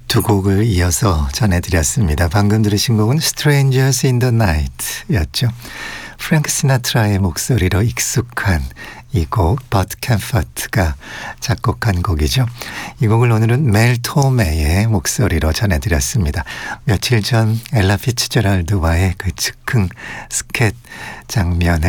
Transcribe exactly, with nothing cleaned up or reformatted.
두 곡을 이어서 전해드렸습니다. 방금 들으신 곡은 Strangers in the Night 였죠. 프랭크 시나트라의 목소리로 익숙한 이 곡 버트 캠퍼트가 작곡한 곡이죠. 이 곡을 오늘은 멜 토메의 목소리로 전해드렸습니다. 며칠 전 엘라 피츠제랄드와의 그 즉흥 스캣 장면을